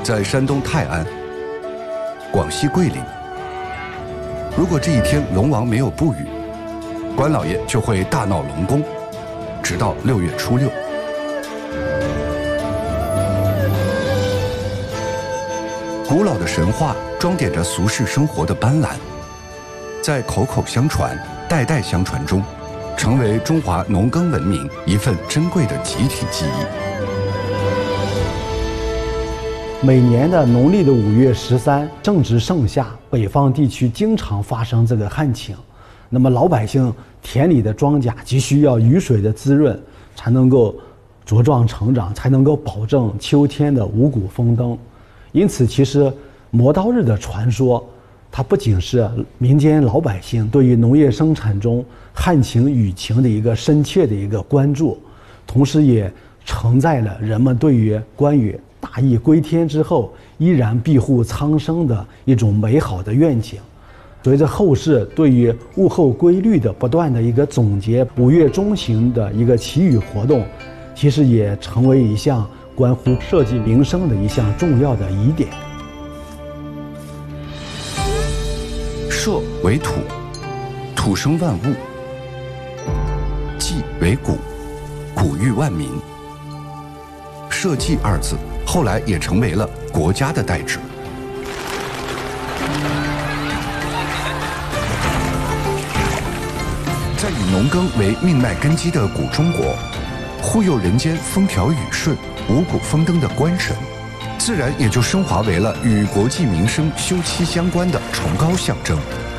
在山东泰安、广西桂林。如果这一天龙王没有布雨，关老爷就会大闹龙宫，直到6月初6。古老的神话装点着俗世生活的斑斓，在口口相传、代代相传中，成为中华农耕文明一份珍贵的集体记忆。 每年的农历的5月13正值盛夏，北方地区经常发生这个旱情。那么老百姓田里的庄稼急需要雨水的滋润，才能够茁壮成长，才能够保证秋天的五谷丰登。因此，其实磨刀日的传说，它不仅是民间老百姓对于农业生产中旱情雨情的一个深切的一个关注，同时也承载了人们对于关于大疫归天之后依然庇护苍生的一种美好的愿景。随着后世对于物候规律的不断的一个总结，5月中旬的一个祈雨活动，其实也成为一项关乎社稷民生的一项重要的疑点。 社为土，土生万物；稷为谷，谷育万民。社稷2字后来也成为了国家的代指。在以农耕为命脉根基的古中国，护佑人间风调雨顺、五谷丰登的官神，自然也就升华为了与国计民生休戚相关的崇高象征。